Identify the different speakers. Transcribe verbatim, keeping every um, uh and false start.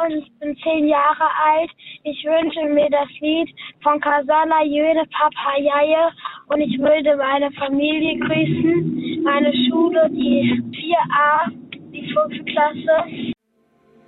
Speaker 1: und ich bin zehn Jahre alt. Ich wünsche mir das Lied von Kasala Jöne Papayaye und ich würde meine Familie grüßen, meine Schule, die vier a, die fünfte Klasse